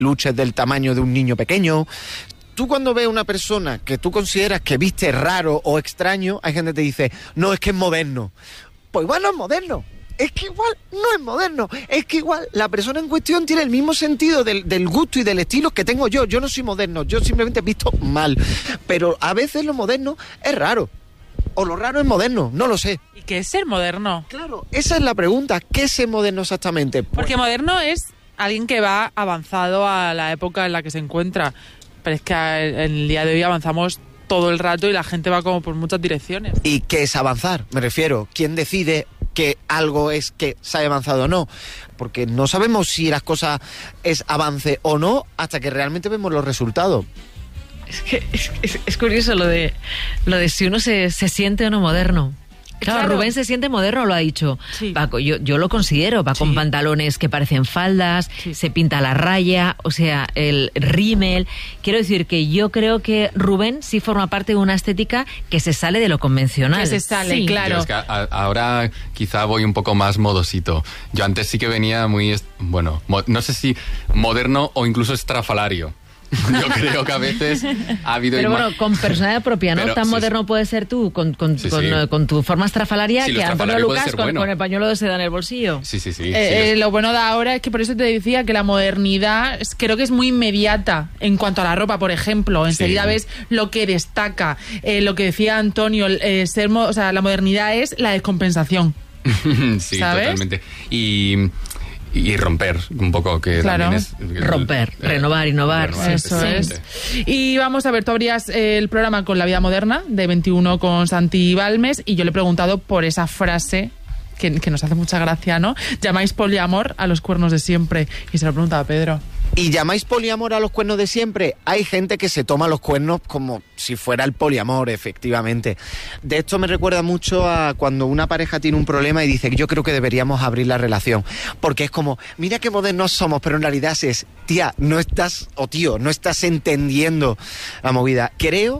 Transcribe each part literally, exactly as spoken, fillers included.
peluches del tamaño de un niño pequeño. Tú cuando ves una persona que tú consideras que viste raro o extraño, hay gente que te dice, no, es que es moderno. Pues igual no es moderno. Es que igual no es moderno, es que igual la persona en cuestión tiene el mismo sentido del, del gusto y del estilo que tengo yo. Yo no soy moderno, yo simplemente he visto mal. Pero a veces lo moderno es raro, o lo raro es moderno, no lo sé. ¿Y qué es ser moderno? Claro, esa es la pregunta, ¿qué es ser moderno exactamente? Pues... Porque moderno es alguien que va avanzado a la época en la que se encuentra. Pero es que en el día de hoy avanzamos todo el rato y la gente va como por muchas direcciones. ¿Y qué es avanzar? Me refiero, ¿quién decide que algo es que se haya avanzado o no? Porque no sabemos si las cosas es avance o no hasta que realmente vemos los resultados. Es que es, es, es curioso lo de lo de si uno se, se siente o no moderno. Claro, claro, Rubén se siente moderno, lo ha dicho. Sí. Va, yo, yo lo considero, va sí. con pantalones que parecen faldas, sí. se pinta la raya, o sea, el rímel. Quiero decir que yo creo que Rubén sí forma parte de una estética que se sale de lo convencional. Que se sale, sí. claro. Yo es que a, ahora quizá voy un poco más modosito. Yo antes sí que venía muy, bueno, mo, no sé si moderno o incluso estrafalario. Yo creo que a veces ha habido... Pero bueno, con personalidad propia, ¿no? Pero, Tan sí, moderno sí. puedes ser tú con, con, sí, con, sí. Uh, con tu forma estrafalaria sí, que Antonio Lucas con, bueno. con el pañuelo de seda en el bolsillo. Sí, sí, sí. Eh, sí eh, lo bueno de ahora es que por eso te decía que la modernidad es, creo que es muy inmediata en cuanto a la ropa, por ejemplo. Enseguida sí. ves lo que destaca. Eh, lo que decía Antonio, eh, ser, o sea, la modernidad es la descompensación. Sí, ¿sabes? Totalmente. Y... Y romper un poco, que claro. también es... El, romper, eh, renovar, innovar. renovar Eso es. Y vamos a ver, tú abrías el programa con La Vida Moderna, de veintiuno con Santi Balmes, y yo le he preguntado por esa frase que, que nos hace mucha gracia, ¿no? Llamáis poliamor a los cuernos de siempre. Y se lo preguntaba a Pedro. ¿Y llamáis poliamor a los cuernos de siempre? Hay gente que se toma los cuernos como si fuera el poliamor, efectivamente. De esto me recuerda mucho a cuando una pareja tiene un problema y dice que yo creo que deberíamos abrir la relación. Porque es como, mira qué modernos somos, pero en realidad es, tía, no estás, o tío, no estás entendiendo la movida. Creo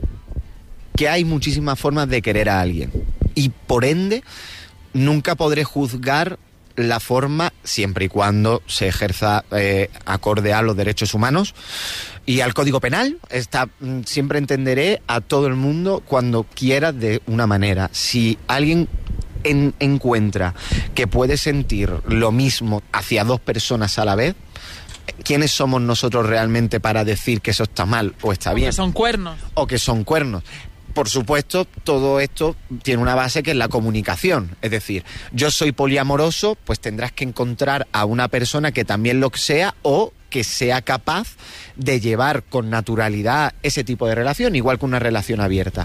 que hay muchísimas formas de querer a alguien. Y por ende, nunca podré juzgar la forma siempre y cuando se ejerza eh, acorde a los derechos humanos y al Código Penal. Está, siempre entenderé a todo el mundo cuando quiera de una manera. Si alguien en, encuentra que puede sentir lo mismo hacia dos personas a la vez, ¿quiénes somos nosotros realmente para decir que eso está mal o está bien? O que son cuernos. O que son cuernos. Por supuesto, todo esto tiene una base que es la comunicación. Es decir, yo soy poliamoroso, pues tendrás que encontrar a una persona que también lo sea o que sea capaz de llevar con naturalidad ese tipo de relación, igual que una relación abierta.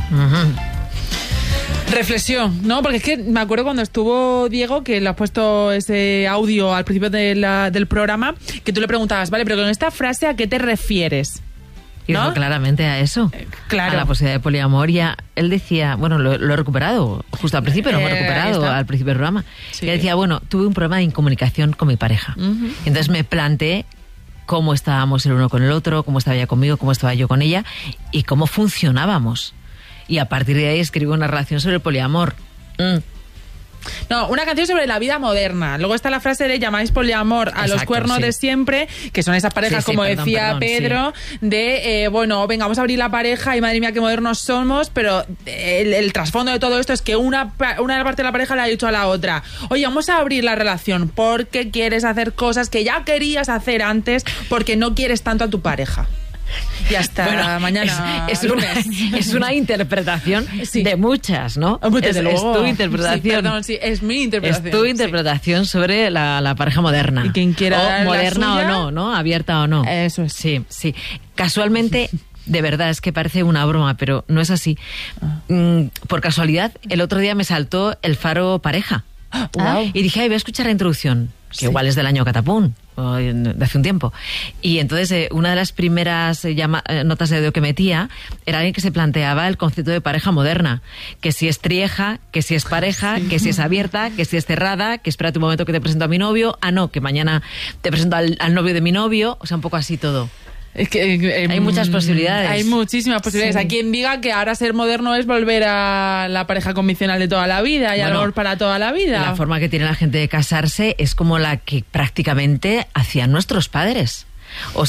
Uh-huh. Reflexión, ¿no? Porque es que me acuerdo cuando estuvo Diego, que le has puesto ese audio al principio de la, del programa, que tú le preguntabas, vale, pero con esta frase, ¿a qué te refieres? ¿No? Claramente a eso, eh, claro. a la posibilidad de poliamor. Ya él decía, bueno, lo, lo he recuperado, justo al principio lo hemos eh, recuperado, al principio del programa. Sí. Y él decía, bueno, tuve un problema de incomunicación con mi pareja. Uh-huh. Entonces me planteé cómo estábamos el uno con el otro, cómo estaba ella conmigo, cómo estaba yo con ella y cómo funcionábamos. Y a partir de ahí escribo una relación sobre el poliamor. Mm. No, una canción sobre la vida moderna. Luego está la frase de llamáis poliamor a Exacto, los cuernos sí. de siempre, que son esas parejas, sí, sí, como perdón, decía perdón, Pedro, sí. de, eh, bueno, venga, vamos a abrir la pareja y madre mía qué modernos somos, pero el, el trasfondo de todo esto es que una, una de la parte de la pareja le ha dicho a la otra, oye, vamos a abrir la relación porque quieres hacer cosas que ya querías hacer antes porque no quieres tanto a tu pareja. Y hasta bueno, mañana. Es, es, una, es una interpretación sí. de muchas, ¿no? Oh, es, es tu interpretación. Sí, perdón, sí, es mi interpretación. Es tu interpretación sí. sobre la, la pareja moderna. Y quien quiera o moderna o no, ¿no? Abierta o no. Eso es. Sí, sí. Casualmente, de verdad, es que parece una broma, pero no es así. Ah. Mm, por casualidad, el otro día me saltó el Faro Pareja. Ah, wow. Y dije, ay, voy a escuchar la introducción, que sí. igual es del año Catapún, de hace un tiempo. Y entonces eh, una de las primeras eh, llama, eh, notas de audio que metía era alguien que se planteaba el concepto de pareja moderna, que si es trieja, que si es pareja, sí. que si es abierta, que si es cerrada, que espérate un momento que te presento a mi novio, ah no, que mañana te presento al, al novio de mi novio, o sea, un poco así todo. Es que eh, hay muchas posibilidades. Hay muchísimas posibilidades. Sí. Hay quien diga que ahora ser moderno es volver a la pareja convencional de toda la vida y bueno, amor para toda la vida. La forma que tiene la gente de casarse es como la que prácticamente hacían nuestros padres. O